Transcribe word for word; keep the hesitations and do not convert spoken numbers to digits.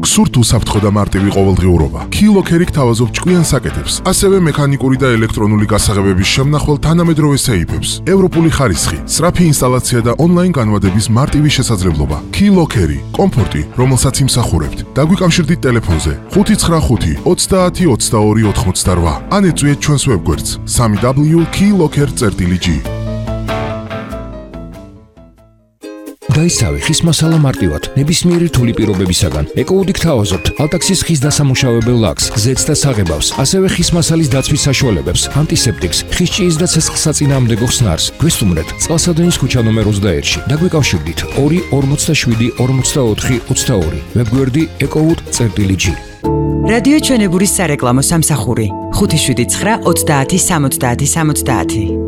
გსურთ უსაფრთხო და მარტივი ყოველდღიურობა. Keylokeri გთავაზობ ჭკვიან საკეთებს, ასევე მექანიკური და ელექტრონული გასაღებების შემნახვალ თანამედროვე სეიფებს, ევროპული ხარისხი, სწრაფი ინსტალაცია და ონლაინ განმარტების მარტივი შესაძლებლობა. Keylokeri, კომფორტი, რომელსაც იმსახურებთ. დაგვიკავშირდით ტელეფონზე ხუთი ცხრა ხუთი ოცდაათი ოცდაორი ოთხმოცდაოთხ. ან ეწვიეთ ჩვენს ვებგვერდს სამი დაბლიუ keyloker წერტილი ჯი. დაისავე ხის მასალა მარტივად, ნებისმიერი რთული პირობებისაგან. ეკოუდი გთავაზობთ ალტაქსის ხის დასამუშავებელ ლაქს, ზეთს და საღებავს, ასევე ხის მასალის დაცვის საშუალებებს, ანტისეპტიკს, ხის ჭიის და ცეცხლსაწინააღმდეგო ხსნარს. გვესტუმრეთ წყალსადენის ქუჩა ნომერ ოცდაერთში. დაგვიკავშირდით ორი ორმოცდაშვიდი ორმოცდაოთხი ოცდაორი. ვებგვერდი ეკოუდი წერტილი ჯი. რადიო ჩვენებურის სარეკლამო სამსახური ხუთი შვიდი ცხრა ოცდაათი სამოცდაათი სამოცდაათი.